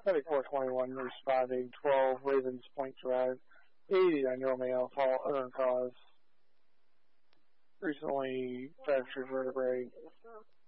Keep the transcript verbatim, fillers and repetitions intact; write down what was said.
thirty-four twenty-one, responding, twelve, Ravens Point Drive, eighty-nine-year-old male, fall unknown cause, recently fractured vertebrae,